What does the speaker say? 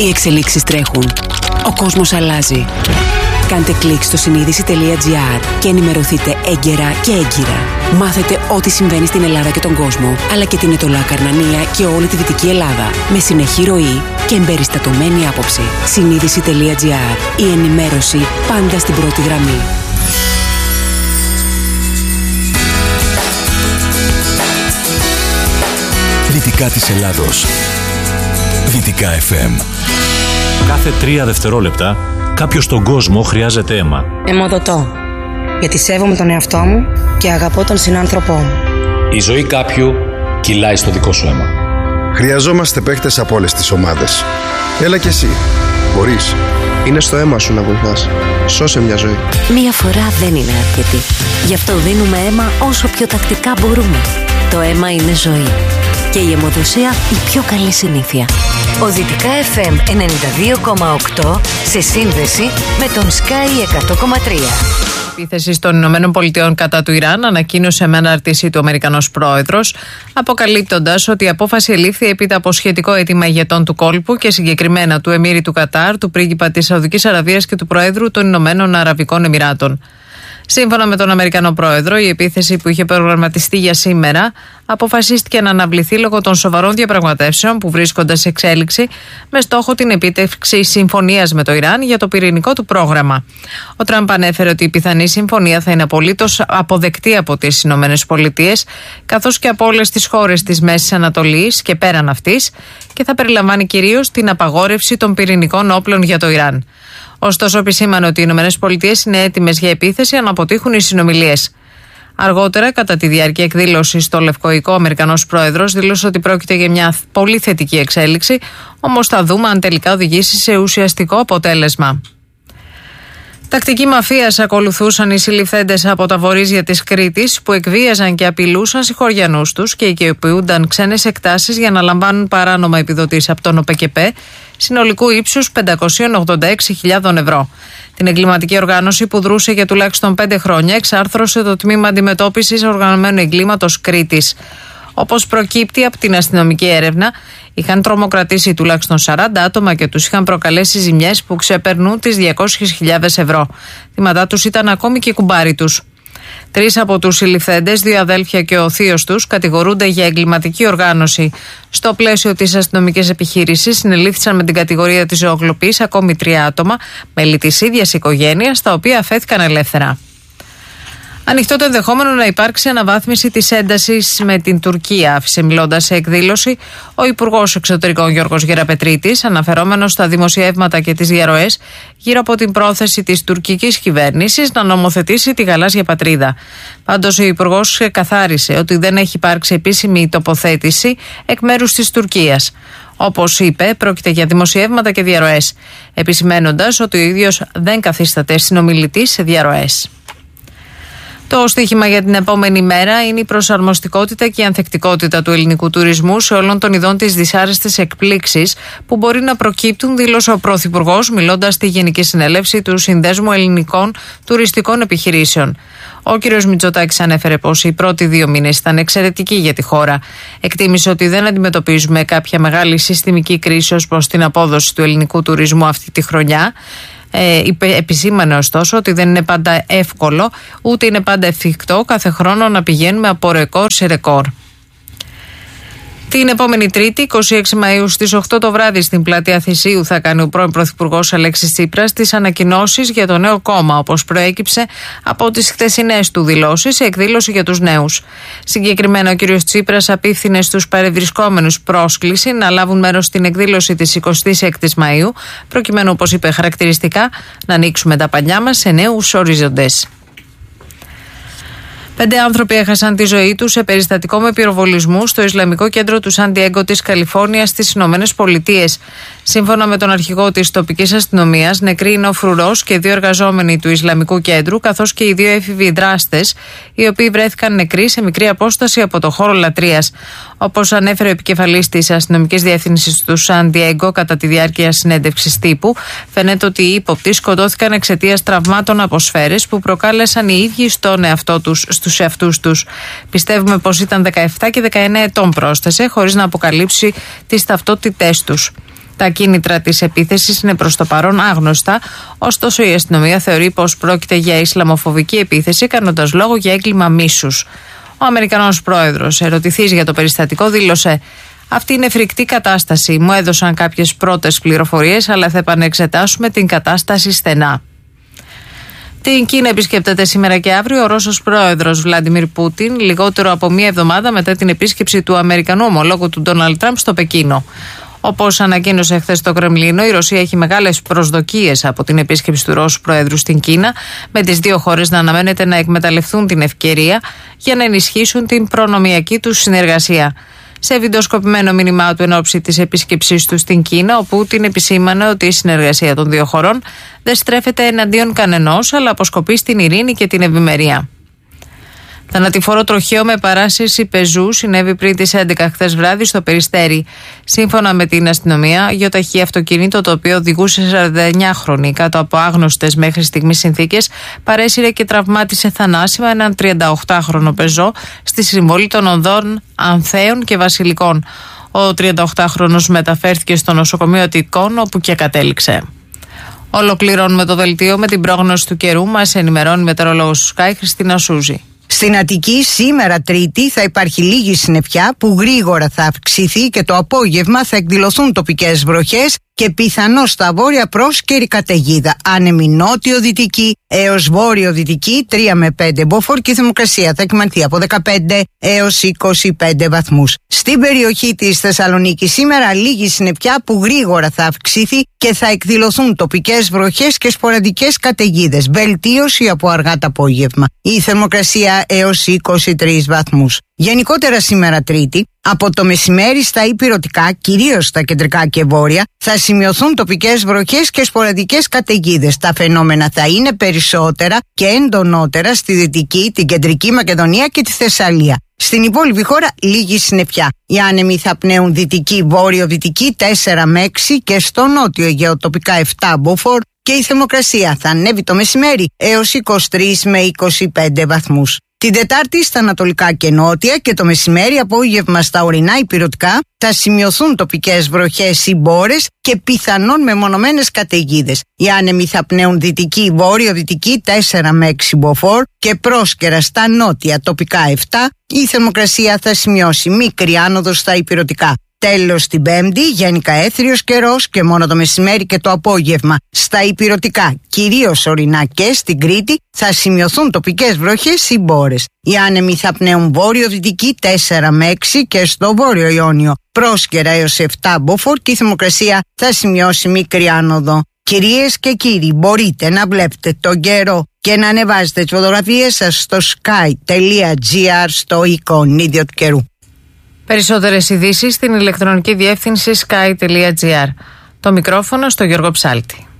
Οι εξελίξεις τρέχουν. Ο κόσμος αλλάζει. Κάντε κλικ στο συνείδηση.gr και ενημερωθείτε έγκαιρα και έγκυρα. Μάθετε ό,τι συμβαίνει στην Ελλάδα και τον κόσμο, αλλά και την Ετωλά Καρνανία και όλη τη Δυτική Ελλάδα. Με συνεχή ροή και εμπεριστατωμένη άποψη. Συνείδηση.gr. Η ενημέρωση πάντα στην πρώτη γραμμή. Δυτικά της Ελλάδος. Δυτικά FM. Κάθε 3 δευτερόλεπτα κάποιος στον κόσμο χρειάζεται αίμα. Αιμοδοτώ, γιατί σέβομαι τον εαυτό μου και αγαπώ τον συνάνθρωπό μου. Η ζωή κάποιου κυλάει στο δικό σου αίμα. Χρειαζόμαστε παίκτες από όλες τις ομάδες. Έλα κι εσύ. Μπορείς. Είναι στο αίμα σου να βοηθάς. Σώσε μια ζωή. Μία φορά δεν είναι αρκετή. Γι' αυτό δίνουμε αίμα όσο πιο τακτικά μπορούμε. Το αίμα είναι ζωή. Και η αιμοδοσία η πιο καλή συνήθεια. Ο Δυτικά FM 92,8 σε σύνδεση με τον Sky 100,3. Η επίθεση των Ηνωμένων Πολιτειών κατά του Ιράν ανακοίνωσε με ανάρτησή του ο Αμερικανός πρόεδρος, αποκαλύπτοντας ότι η απόφαση ελήφθη έπειτα από σχετικό αίτημα ηγετών του κόλπου και συγκεκριμένα του Εμμύρη του Κατάρ, του πρίγκιπα της Σαουδικής Αραβίας και του Προέδρου των Ηνωμένων Αραβικών Εμιράτων. Σύμφωνα με τον Αμερικανό πρόεδρο, η επίθεση που είχε προγραμματιστεί για σήμερα αποφασίστηκε να αναβληθεί λόγω των σοβαρών διαπραγματεύσεων που βρίσκονται σε εξέλιξη με στόχο την επίτευξη συμφωνίας με το Ιράν για το πυρηνικό του πρόγραμμα. Ο Τραμπ ανέφερε ότι η πιθανή συμφωνία θα είναι απολύτως αποδεκτή από τις ΗΠΑ καθώς και από όλες τις χώρες της Μέσης Ανατολής και πέραν αυτής και θα περιλαμβάνει κυρίως την απαγόρευση των πυρηνικών όπλων για το Ιράν. Ωστόσο, επισήμανε ότι οι ΗΠΑ είναι έτοιμες για επίθεση αν αποτύχουν οι συνομιλίες. Αργότερα, κατά τη διάρκεια εκδήλωσης στο Λευκό Οικό, ο Αμερικανός πρόεδρος δήλωσε ότι πρόκειται για μια πολύ θετική εξέλιξη, όμως θα δούμε αν τελικά οδηγήσει σε ουσιαστικό αποτέλεσμα. Τακτική μαφίας ακολουθούσαν οι συλληφθέντες από τα βορίζια της Κρήτης που εκβίαζαν και απειλούσαν συγχωριανούς τους και οικειοποιούνταν ξένες εκτάσεις για να λαμβάνουν παράνομα επιδοτήσεις από τον ΟΠΕΚΕΠΕ συνολικού ύψους 586.000 ευρώ. Την εγκληματική οργάνωση που δρούσε για τουλάχιστον 5 χρόνια εξάρθρωσε το Τμήμα Αντιμετώπισης Οργανωμένου Εγκλήματος Κρήτης. Όπως προκύπτει από την αστυνομική έρευνα, είχαν τρομοκρατήσει τουλάχιστον 40 άτομα και τους είχαν προκαλέσει ζημιές που ξεπερνούν τις 200.000 ευρώ. Θύματά τους ήταν ακόμη και οι κουμπάροι τους. 3 από τους συλληφθέντες, 2 αδέλφια και ο θείος τους, κατηγορούνται για εγκληματική οργάνωση. Στο πλαίσιο της αστυνομικής επιχείρησης, συνελήφθησαν με την κατηγορία της ζωοκλοπής ακόμη 3 άτομα, μέλη της ίδιας οικογένειας, τα οποία αφέθηκαν ελεύθερα. Ανοιχτό το ενδεχόμενο να υπάρξει αναβάθμιση της έντασης με την Τουρκία, άφησε μιλώντας σε εκδήλωση ο Υπουργός Εξωτερικών Γιώργος Γεραπετρίτης, αναφερόμενος στα δημοσιεύματα και τις διαρροές γύρω από την πρόθεση της τουρκικής κυβέρνησης να νομοθετήσει τη γαλάζια πατρίδα. Πάντως, ο Υπουργός καθάρισε ότι δεν έχει υπάρξει επίσημη τοποθέτηση εκ μέρους της Τουρκίας. Όπως είπε, πρόκειται για δημοσιεύματα και διαρροές, επισημένοντας ότι ο ίδιος δεν καθίσταται συνομιλητής σε διαρροές. Το στοίχημα για την επόμενη μέρα είναι η προσαρμοστικότητα και η ανθεκτικότητα του ελληνικού τουρισμού σε όλων των ειδών της δυσάρεστης εκπλήξης που μπορεί να προκύπτουν, δήλωσε ο Πρωθυπουργός μιλώντας στη Γενική Συνέλευση του Συνδέσμου Ελληνικών Τουριστικών Επιχειρήσεων. Ο κ. Μητσοτάκης ανέφερε πως οι πρώτοι 2 μήνες ήταν εξαιρετικοί για τη χώρα. Εκτίμησε ότι δεν αντιμετωπίζουμε κάποια μεγάλη συστημική κρίση ως προς την απόδοση του ελληνικού τουρισμού αυτή τη χρονιά. Επισήμανε ωστόσο ότι δεν είναι πάντα εύκολο ούτε είναι πάντα εφικτό κάθε χρόνο να πηγαίνουμε από ρεκόρ σε ρεκόρ. Την επόμενη Τρίτη, 26 Μαΐου στις 8 το βράδυ στην πλατεία Θησίου θα κάνει ο πρώην Πρωθυπουργός Αλέξης Τσίπρας τις ανακοινώσεις για το νέο κόμμα, όπως προέκυψε από τις χθεσινές του δηλώσεις σε εκδήλωση για τους νέους. Συγκεκριμένα ο κ. Τσίπρας απίφθινε στους παρευρισκόμενους πρόσκληση να λάβουν μέρος στην εκδήλωση της 26ης Μαΐου, προκειμένου, όπως είπε χαρακτηριστικά, να ανοίξουμε τα πανιά μας σε νέους οριζοντές. 5 άνθρωποι έχασαν τη ζωή τους σε περιστατικό με πυροβολισμού στο Ισλαμικό κέντρο του Σαν Ντιέγκο της Καλιφόρνιας στις Ηνωμένες Πολιτείες. Σύμφωνα με τον αρχηγό της τοπικής αστυνομίας, νεκροί είναι ο φρουρός και 2 εργαζόμενοι του Ισλαμικού κέντρου, καθώς και οι 2 έφηβοι δράστες, οι οποίοι βρέθηκαν νεκροί σε μικρή απόσταση από το χώρο λατρείας. Όπως ανέφερε ο επικεφαλής της αστυνομικής διεύθυνσης του Σαν Ντιέγκο κατά τη διάρκεια συνέντευξης τύπου, φαίνεται ότι οι ύποπτοι σκοτώθηκαν εξαιτίας τραυμάτων από σφαίρες που προκάλεσαν οι ίδιοι στους εαυτούς τους. Πιστεύουμε πως ήταν 17 και 19 ετών, πρόσθεσε, χωρίς να αποκαλύψει τις ταυτότητές τους. Τα κίνητρα της επίθεσης είναι προς το παρόν άγνωστα, ωστόσο η αστυνομία θεωρεί πως πρόκειται για ισλαμοφοβική επίθεση, κάνοντας λόγο για έγκλημα μίσους. Ο Αμερικανός πρόεδρος, ερωτηθείς για το περιστατικό, δήλωσε: «Αυτή είναι φρικτή κατάσταση. Μου έδωσαν κάποιες πρώτες πληροφορίες, αλλά θα επανεξετάσουμε την κατάσταση στενά». Την Κίνα επισκέπτεται σήμερα και αύριο ο Ρώσος πρόεδρος Βλάντιμιρ Πούτιν, λιγότερο από μία εβδομάδα μετά την επίσκεψη του Αμερικανού ομολόγου του Ντόναλντ Τραμπ στο Πεκίνο. Όπως ανακοίνωσε χθες το Κρεμλίνο, η Ρωσία έχει μεγάλες προσδοκίες από την επίσκεψη του Ρώσου Προέδρου στην Κίνα, με τις δύο χώρες να αναμένεται να εκμεταλλευτούν την ευκαιρία για να ενισχύσουν την προνομιακή τους συνεργασία. Σε βιντεοσκοπημένο μήνυμά του εν ώψη της επίσκεψής του στην Κίνα, ο Πούτιν επισήμανε ότι η συνεργασία των δύο χωρών δεν στρέφεται εναντίον κανενός, αλλά αποσκοπεί στην ειρήνη και την ευημερία. Θανατηφόρο τροχαίο με παράσυρση πεζού συνέβη πριν τις 11 χθες βράδυ στο Περιστέρι. Σύμφωνα με την αστυνομία, γεωταχή αυτοκίνητο, το οποίο οδηγούσε 49χρονη κάτω από άγνωστες μέχρι στιγμής συνθήκες, παρέσυρε και τραυμάτισε θανάσιμα έναν 38χρονο πεζό στη συμβολή των οδών Ανθέων και Βασιλικών. Ο 38χρονος μεταφέρθηκε στο νοσοκομείο Αττικών, όπου και κατέληξε. Ολοκληρώνουμε το δελτίο με την πρόγνωση του καιρού. Μας ενημερώνει η μετεωρολόγος του Sky, Χριστίνα Σούζη. Στην Αττική σήμερα Τρίτη θα υπάρχει λίγη συννεφιά που γρήγορα θα αυξηθεί και το απόγευμα θα εκδηλωθούν τοπικές βροχές και πιθανώς στα βόρεια πρόσκαιρη καταιγίδα. Άνεμη νότιο-δυτική έως βόρειο-δυτική 3 με 5 μποφόρ και η θερμοκρασία θα κυμανθεί από 15 έως 25 βαθμούς. Στην περιοχή της Θεσσαλονίκης σήμερα λίγη συννεφιά που γρήγορα θα αυξηθεί και θα εκδηλωθούν τοπικές βροχές και σποραδικές καταιγίδες. Βελτίωση από αργά το απόγευμα. Η θερμοκρασία έως 23 βαθμούς. Γενικότερα σήμερα Τρίτη, από το μεσημέρι στα υπηρετικά, κυρίως στα κεντρικά και βόρεια, θα σημειωθούν τοπικές βροχές και σποραδικές καταιγίδες. Τα φαινόμενα θα είναι περισσότερα και εντονότερα στη Δυτική, την Κεντρική Μακεδονία και τη Θεσσαλία. Στην υπόλοιπη χώρα λίγη συννεφιά. Οι άνεμοι θα πνέουν δυτική, βόρειο-δυτική 4 με 6 και στο νότιο Αιγαίο τοπικά 7 μποφόρ και η θερμοκρασία θα ανέβει το μεσημέρι έως 23 με 25 βαθμούς. Την Τετάρτη στα ανατολικά και νότια και το μεσημέρι απόγευμα στα ορεινά υπηρετικά θα σημειωθούν τοπικές βροχές ή μπόρες και πιθανόν μεμονωμένες καταιγίδες. Οι άνεμοι θα πνέουν δυτική, βόρειο-δυτική 4 με 6 μποφόρ και πρόσκαιρα στα νότια τοπικά 7. Η θερμοκρασία θα σημειώσει μικρή άνοδο στα υπηρετικά. Τέλος την Πέμπτη, γενικά έθριος καιρός και μόνο το μεσημέρι και το απόγευμα στα υπηρετικά, κυρίως ορεινά και στην Κρήτη, θα σημειωθούν τοπικές βροχές ή μπόρες. Οι άνεμοι θα πνέουν βόρειο-δυτική 4 με 6 και στο βόρειο Ιόνιο πρόσκαιρα έως 7 μποφόρ και η θερμοκρασία θα σημειώσει μικρή άνοδο. Κυρίες και κύριοι, μπορείτε να βλέπετε τον καιρό και να ανεβάζετε τις φωτογραφίες σας στο sky.gr στο εικονίδιο του καιρού. Περισσότερες ειδήσεις στην ηλεκτρονική διεύθυνση sky.gr. Το μικρόφωνο στο Γιώργο Ψάλτη.